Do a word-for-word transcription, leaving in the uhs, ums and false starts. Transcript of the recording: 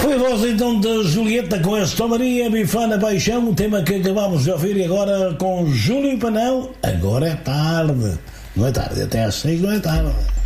Foi a voz então de Julieta com esta Maria Bifana Paixão, o tema que acabámos de ouvir, e agora com Júlio Panão. Agora é tarde. Não é tarde, até às seis não é tarde.